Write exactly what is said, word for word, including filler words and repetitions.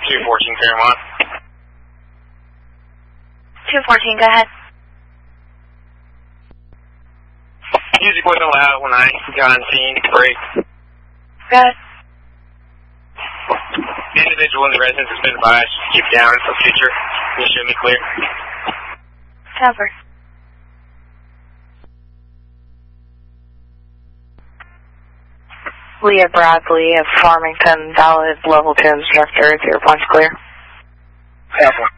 two fourteen Fairmont. two fourteen, go ahead. Music wasn't loud when I got on scene. Break. Go ahead. The individual in the residence has been advised to keep down until future. Can you show me clear? Cover. Leah Bradley of Farmington, valid level two instructor. Is your points clear? Half one.